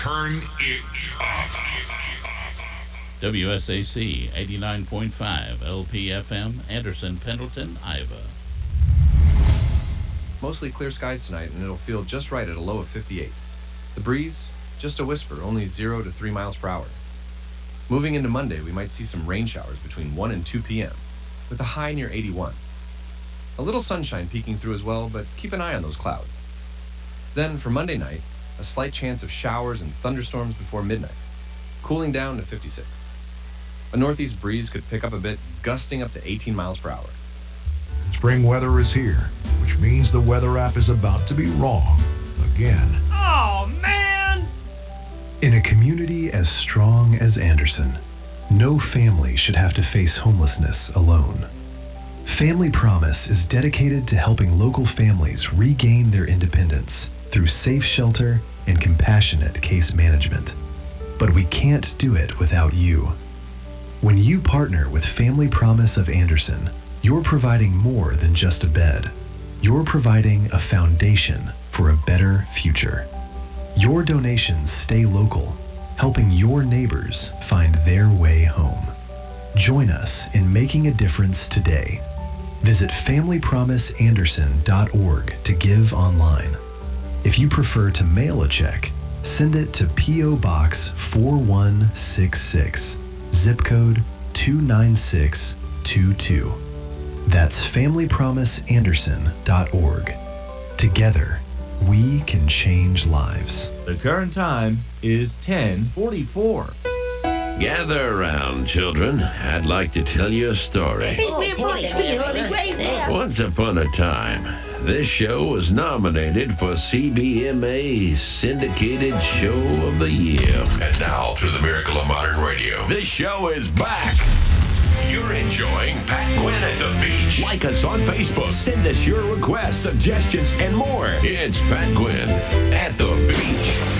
Turn it up. WSAC 89.5 LPFM, Anderson, Pendleton, Iowa. Mostly clear skies tonight, and it'll feel just right at a low of 58. The breeze, just a whisper, only 0 to 3 miles per hour. Moving into Monday, we might see some rain showers between 1 and 2 p.m., with a high near 81. A little sunshine peeking through as well, but keep an eye on those clouds. Then, for Monday night, a slight chance of showers and thunderstorms before midnight, cooling down to 56. A northeast breeze could pick up a bit, gusting up to 18 miles per hour. Spring weather is here, which means the weather app is about to be wrong again. Oh, man! In a community as strong as Anderson, no family should have to face homelessness alone. Family Promise is dedicated to helping local families regain their independence through safe shelter and compassionate case management. But we can't do it without you. When you partner with Family Promise of Anderson, you're providing more than just a bed. You're providing a foundation for a better future. Your donations stay local, helping your neighbors find their way home. Join us in making a difference today. Visit FamilyPromiseAnderson.org to give online. If you prefer to mail a check, send it to P.O. Box 4166, zip code 29622. That's FamilyPromiseAnderson.org. Together, we can change lives. The current time is 10:44. Gather around, children. I'd like to tell you a story. Once upon a time, this show was nominated for CBMA Syndicated Show of the Year. And now, through the miracle of modern radio, This show is back. you're enjoying Pat Quinn at the beach. Like us on Facebook. Send us your requests, suggestions, and more. It's Pat Quinn at the beach.